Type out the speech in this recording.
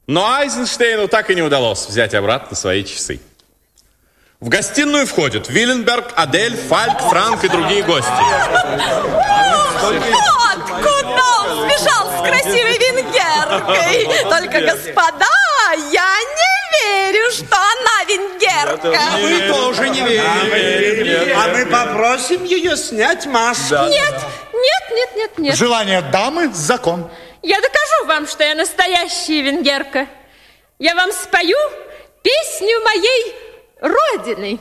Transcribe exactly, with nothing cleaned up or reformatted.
Но Айзенштейну так и не удалось взять обратно свои часы. В гостиную входят Виленберг, Адель, Фальк, Франк и другие гости. Вот куда он сбежал с красивой венгеркой. Только, господа, я не верю, что она венгерка. Мы тоже не верим. А мы попросим ее снять маску. Нет, нет, нет, нет, нет. Желание дамы – закон. Я докажу вам, что я настоящая венгерка. Я вам спою песню моей родины.